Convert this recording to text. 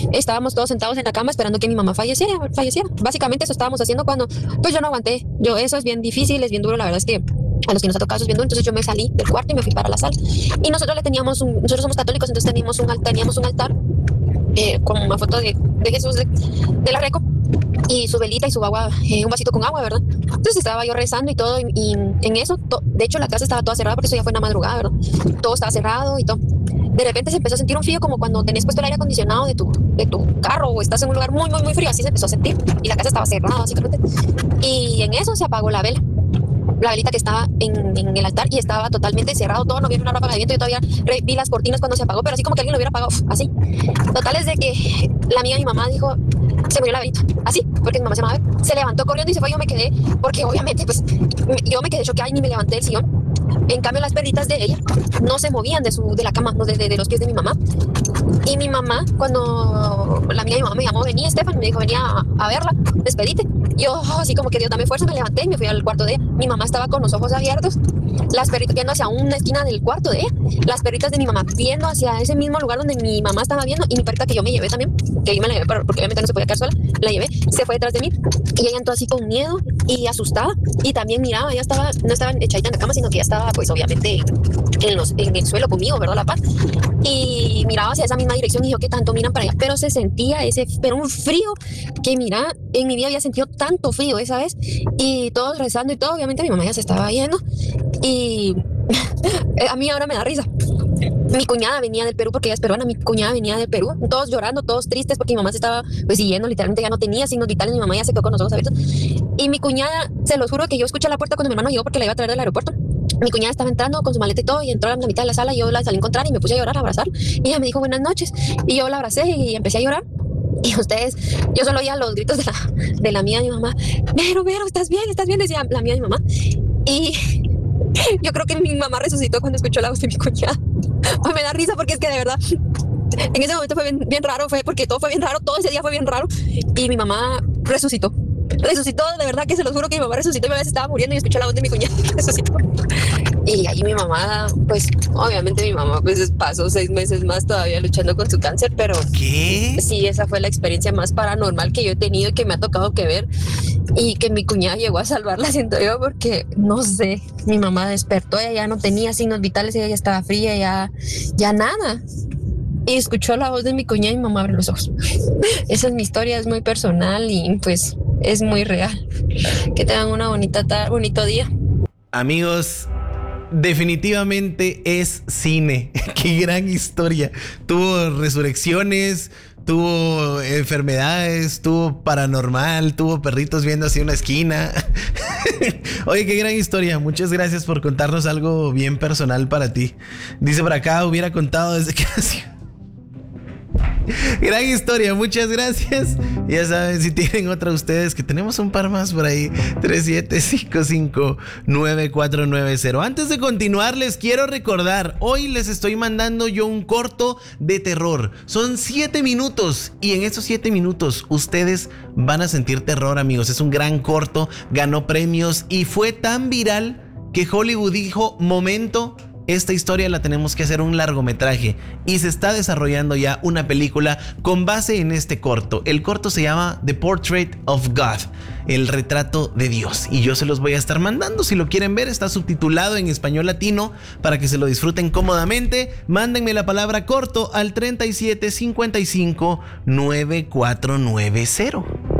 estábamos todos sentados en la cama esperando que mi mamá falleciera. Básicamente eso estábamos haciendo cuando pues yo no aguanté. Eso es bien difícil, es bien duro, la verdad es que a los que nos ha tocado eso es bien duro. Entonces yo me salí del cuarto y me fui para la sala. Y nosotros nosotros somos católicos, entonces teníamos un altar con una foto de Jesús de la Reco y su velita y su agua, un vasito con agua, ¿verdad? Entonces estaba yo rezando y todo, y en eso, de hecho la casa estaba toda cerrada porque eso ya fue en la madrugada, ¿verdad? Todo estaba cerrado y todo. De repente se empezó a sentir un frío como cuando tenés puesto el aire acondicionado de tu carro o estás en un lugar muy, muy, muy frío, así se empezó a sentir. Y la casa estaba cerrada, básicamente. Y en eso se apagó la velita que estaba en el altar y estaba totalmente cerrado todo, no había una ráfaga de viento. Yo todavía vi las cortinas cuando se apagó, pero así como que alguien lo hubiera apagado, así. Total es de que la amiga de mi mamá dijo, se murió la velita, así, porque mi mamá se llamaba Abel. Se levantó corriendo y se fue. Yo me quedé, porque obviamente pues yo me quedé choqueada y ni me levanté del sillón. En cambio las perritas de ella no se movían de la cama, no, de los pies de mi mamá. Y mi mamá, cuando la amiga de mi mamá me llamó, venía Estefan, me dijo, venía a verla, despedite. Yo así como que Dios dame fuerza, me levanté y me fui al cuarto de ella. Mi mamá estaba con los ojos abiertos, las perritas viendo hacia una esquina del cuarto de ella, las perritas de mi mamá viendo hacia ese mismo lugar donde mi mamá estaba viendo, y mi perrita que yo me llevé también, que yo me la llevé porque obviamente no se podía quedar sola, la llevé, se fue detrás de mí y ella entró así con miedo y asustada, y también miraba, ella no estaba echadita en la cama, sino que ya estaba pues obviamente en el suelo conmigo, ¿verdad? La paz, y miraba hacia esa misma dirección y yo, ¿qué tanto miran para allá? Pero se sentía pero un frío que mira, en mi vida había sentido tanto frío esa vez, y todos rezando y todo, obviamente mi mamá ya se estaba yendo y a mí ahora me da risa. Mi cuñada venía del Perú, porque ella es peruana, mi cuñada venía del Perú, todos llorando, todos tristes, porque mi mamá se estaba pues siguiendo, literalmente ya no tenía signos vitales, mi mamá ya se quedó con los ojos abiertos, y mi cuñada, se los juro que yo escuché a la puerta cuando mi hermano llegó porque la iba a traer del aeropuerto. Mi cuñada estaba entrando con su maleta y todo, y entró a la mitad de la sala, y yo la salí a encontrar y me puse a llorar, a abrazar, y ella me dijo buenas noches, y yo la abracé y empecé a llorar. Y yo solo oía los gritos de la mía de mi mamá. Vero, ¿estás bien? Decía la mía de mi mamá. Y yo creo que mi mamá resucitó cuando escuchó la voz de mi cuñada. Hoy me da risa porque es que de verdad, en ese momento fue bien raro, porque todo fue bien raro, todo ese día fue bien raro. Y mi mamá resucitó, de verdad que se los juro que mi mamá resucitó. Y mi mamá se estaba muriendo y escuchó la voz de mi cuñada, resucitó. Y ahí mi mamá, pues obviamente mi mamá pues pasó 6 meses más todavía luchando con su cáncer, pero ¿qué? Sí, esa fue la experiencia más paranormal que yo he tenido y que me ha tocado que ver, y que mi cuñada llegó a salvarla, siento yo, porque no sé, mi mamá despertó, ella ya no tenía signos vitales, ella ya estaba fría, ya nada. Y escuchó la voz de mi cuñada y mi mamá abrió los ojos. Esa es mi historia, es muy personal y pues es muy real. Que tengan una bonito día. Amigos, definitivamente es cine. Qué gran historia. Tuvo resurrecciones, tuvo enfermedades, tuvo paranormal, tuvo perritos viendo hacia una esquina. Oye, qué gran historia. Muchas gracias por contarnos algo bien personal para ti. Dice por acá, hubiera contado desde que nació. Gran historia, muchas gracias. Ya saben, si tienen otra ustedes, que tenemos un par más por ahí. 37559490. Antes de continuar, les quiero recordar, hoy les estoy mandando yo un corto de terror. Son 7 minutos y en esos 7 minutos ustedes van a sentir terror, amigos. Es un gran corto, ganó premios y fue tan viral que Hollywood dijo, momento, esta historia la tenemos que hacer un largometraje, y se está desarrollando ya una película con base en este corto. El corto se llama The Portrait of God, el retrato de Dios, y yo se los voy a estar mandando. Si lo quieren ver, está subtitulado en español latino para que se lo disfruten cómodamente. Mándenme la palabra corto al 37559490.